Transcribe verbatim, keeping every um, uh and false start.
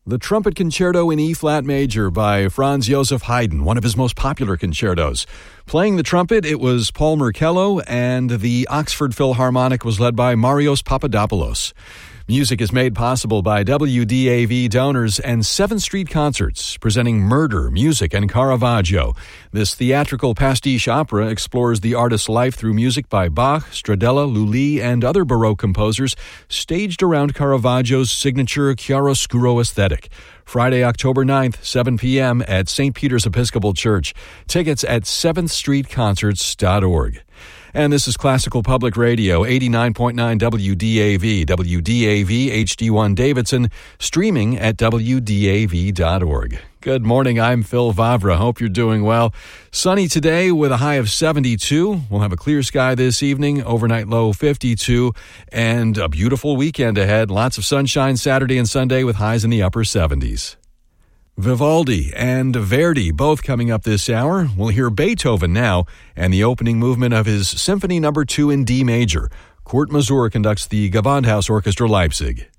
The Trumpet Concerto in E-flat major by Franz Joseph Haydn, one of his most popular concertos. Playing the trumpet, it was Paul Merkello, and the Oxford Philharmonic was led by Marios Papadopoulos. Music is made possible by W D A V donors and seventh Street Concerts, presenting Murder, Music, and Caravaggio. This theatrical pastiche opera explores the artist's life through music by Bach, Stradella, Lully, and other Baroque composers, staged around Caravaggio's signature chiaroscuro aesthetic. Friday, October ninth, seven p.m. at Saint Peter's Episcopal Church. Tickets at seventh street concerts dot org. And this is Classical Public Radio, eighty-nine point nine W D A V, W D A V H D one Davidson, streaming at W D A V dot org. Good morning, I'm Phil Vavra. Hope you're doing well. Sunny today with a high of seventy-two. We'll have a clear sky this evening, overnight low fifty-two, and a beautiful weekend ahead. Lots of sunshine Saturday and Sunday with highs in the upper seventies. Vivaldi and Verdi both coming up this hour. We'll hear Beethoven now and the opening movement of his Symphony Number two in D major. Kurt Masur conducts the Gewandhaus Orchestra Leipzig.